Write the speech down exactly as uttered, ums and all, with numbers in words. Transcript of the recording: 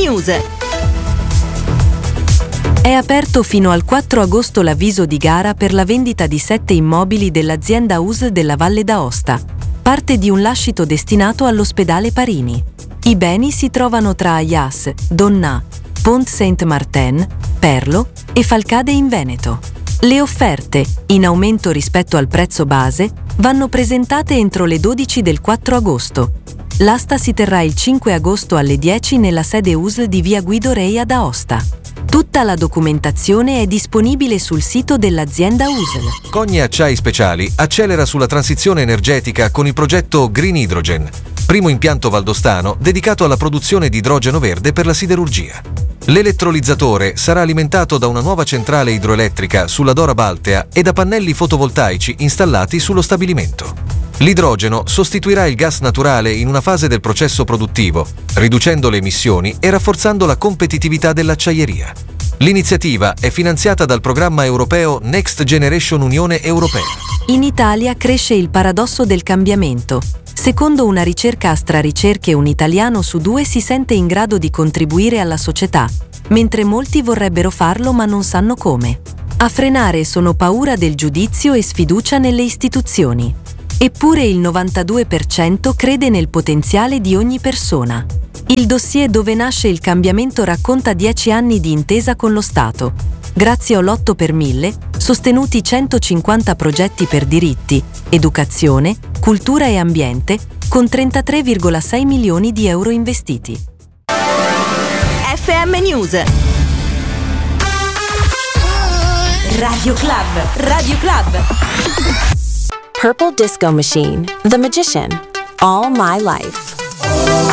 News. È aperto fino al quattro agosto l'avviso di gara per la vendita di sette immobili dell'azienda U S L della Valle d'Aosta, parte di un lascito destinato all'ospedale Parini. I beni si trovano tra Aias, Donnà, Pont Saint-Martin, Perlo e Falcade in Veneto. Le offerte, in aumento rispetto al prezzo base, vanno presentate entro le dodici del quattro agosto. L'asta si terrà il cinque agosto alle dieci nella sede U S L di via Guido Rei ad Aosta. Tutta la documentazione è disponibile sul sito dell'azienda U S L. Cogne Acciai Speciali accelera sulla transizione energetica con il progetto Green Hydrogen, primo impianto valdostano dedicato alla produzione di idrogeno verde per la siderurgia. L'elettrolizzatore sarà alimentato da una nuova centrale idroelettrica sulla Dora Baltea e da pannelli fotovoltaici installati sullo stabilimento. L'idrogeno sostituirà il gas naturale in una fase del processo produttivo, riducendo le emissioni e rafforzando la competitività dell'acciaieria. L'iniziativa è finanziata dal programma europeo Next Generation Unione Europea. In Italia cresce il paradosso del cambiamento. Secondo una ricerca Astra Ricerche, un italiano su due si sente in grado di contribuire alla società, mentre molti vorrebbero farlo ma non sanno come. A frenare sono paura del giudizio e sfiducia nelle istituzioni. Eppure il novantadue per cento crede nel potenziale di ogni persona. Il dossier Dove nasce il cambiamento racconta dieci anni di intesa con lo Stato. Grazie all'otto per mille, sostenuti centocinquanta progetti per diritti, educazione, cultura e ambiente, con trentatré virgola sei milioni di euro investiti. F M News. Radio Club. Radio Club. Purple Disco Machine, The Magician, All My Life.